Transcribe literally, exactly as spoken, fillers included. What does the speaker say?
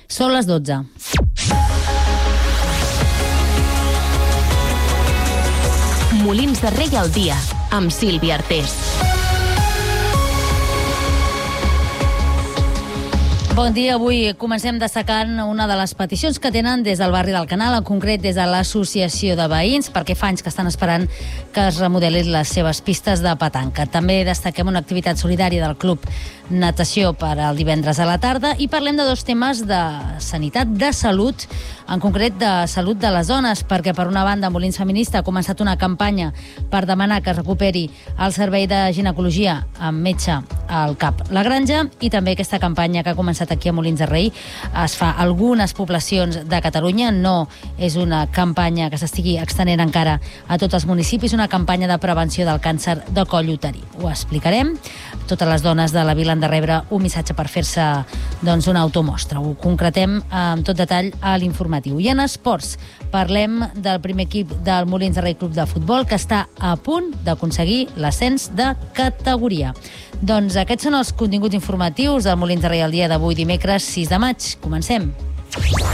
Són les dotze. Molins de Rei al dia, amb Sílvia Artés. Bon dia. Avui comencem destacant una de les peticions que tenen des del barri del Canal, en concret des de l'Associació de Veïns, perquè fa anys que estan esperant que es remodelin les seves pistes de petanca. També destaquem una activitat solidària del Club Natació per al divendres a la tarda i parlem de dos temes de sanitat, de salut, en concret de salut de les dones, perquè per una banda Molins Feminista ha començat una campanya per demanar que es recuperi el servei de ginecologia amb metge al CAP La Granja, i també aquesta campanya que ha començat aquí a Molins de Rei es fa a algunes poblacions de Catalunya. No és una campanya que s'estigui extenent encara a tots els municipis, una campanya de prevenció del càncer de coll uterí. Ho explicarem. Totes les dones de la vila han de rebre un missatge per fer-se doncs, una automostra. Ho concretem amb tot detall a l'informatiu. I en esports parlem del primer equip del Molins de Rei Club de Futbol, que està a punt d'aconseguir l'ascens de categoria. Doncs aquests són els continguts informatius del Molins de Rei al dia d'avui, dimecres sis de maig. Comencem.